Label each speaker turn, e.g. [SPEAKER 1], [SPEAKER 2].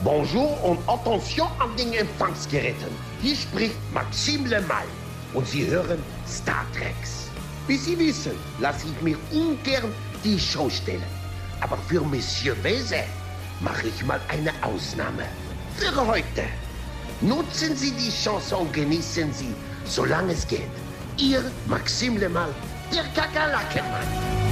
[SPEAKER 1] Bonjour und attention an den Empfangsgeräten. Hier spricht Maxime Le Mal und Sie hören Star Treks. Wie Sie wissen, lasse ich mir ungern die Show stellen. Aber für Monsieur Wese mache ich mal eine Ausnahme. Für heute. Nutzen Sie die Chance und genießen Sie, solange es geht. Ihr Maxime Le Mal, der Kakerlakenmann.